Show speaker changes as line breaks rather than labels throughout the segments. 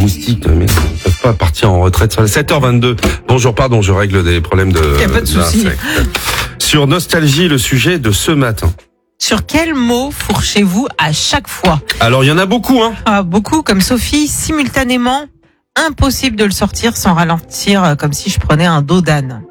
moustiques, mais ils ne peuvent pas partir en retraite sur les 7h22. Bonjour, pardon, je règle des problèmes de...
Y a pas de souci.
Sur Nostalgie, le sujet de ce matin.
Sur quel mot fourchez-vous à chaque fois?
Alors, il y en a beaucoup, hein.
Beaucoup, comme Sophie, simultanément. Impossible de le sortir sans ralentir, comme si je prenais un dos d'âne.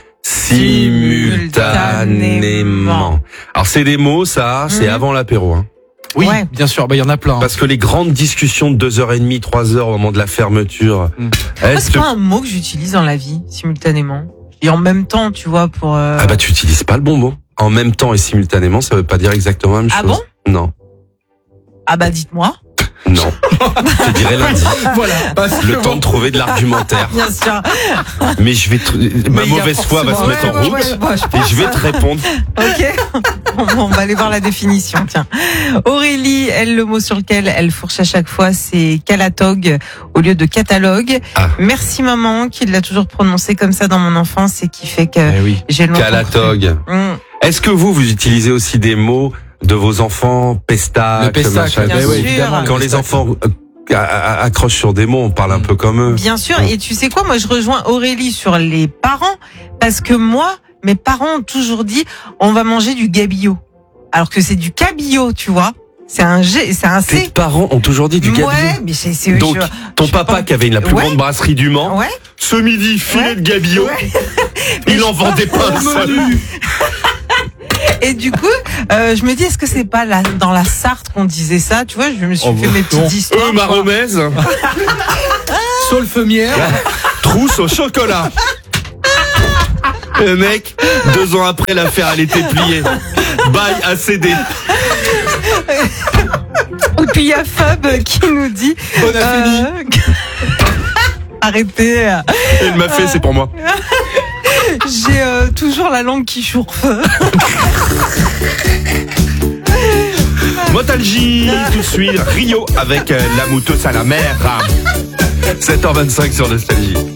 Simultanément. Alors, c'est des mots, ça, c'est avant l'apéro, hein.
Oui,
Ouais.
bien sûr, il y en a plein.
Parce que les grandes discussions de 2h30, 3h au moment de la fermeture.
Moi, c'est pas un mot que j'utilise dans la vie, simultanément. Et en même temps, tu vois, pour...
Ah bah, tu utilises pas le bon mot. En même temps et simultanément, ça veut pas dire exactement la même chose.
Ah bon?
Non.
Ah bah, dites-moi.
Non. Je te dirai lundi.
Voilà.
Le temps de trouver de l'argumentaire.
Bien sûr.
Mais je vais ma
Mais il y a
mauvaise foi va se
forcément-
mettre en
Ouais,
route
ouais, ouais, je
et
pense.
je vais te répondre.
Ok. On va aller voir la définition, tiens. Aurélie, elle, le mot sur lequel elle fourche à chaque fois, c'est calatog au lieu de catalogue.
Ah.
Merci maman, qui l'a toujours prononcé comme ça dans mon enfance et qui fait que
Eh oui.
j'ai longtemps
Calatog.
cru.
Est-ce que vous utilisez aussi des mots de vos enfants, pestac,
Le pestac,
machin,
bien
ouais,
sûr.
évidemment.
quand
le
les
pestac.
enfants accrochent sur des mots, on parle un peu comme eux.
Bien sûr, et tu sais quoi, moi je rejoins Aurélie sur les parents, parce que moi, mes parents ont toujours dit, on va manger du gabillo. Alors que c'est du cabillaud, tu vois. C'est un G, c'est un
Tes
C.
parents ont toujours dit du gabillo.
Ouais, mais c'est
Donc, ton papa qui avait la plus
Ouais.
grande brasserie du Mans,
Ouais.
ce midi, filet
Ouais.
de gabillo,
Ouais.
il en vendait pas un seul.
Et du coup, je me dis, est-ce que c'est pas là, dans la Sarthe qu'on disait ça? Tu vois, je me suis
Oh,
fait
bon,
mes petites
non.
histoires.
Ma remèze,
Saulfemière.
trousse au chocolat. Le mec, 2 ans après, l'affaire, elle était pliée. Bye, ACD.
Et puis il y a Fab qui nous dit,
On a fini.
arrêtez,
Elle m'a fait, c'est pour moi.
j'ai toujours la langue qui chourfe.
Nostalgie, tout de suite, Rio avec la mouteuse à la mer. 7h25 sur Nostalgie.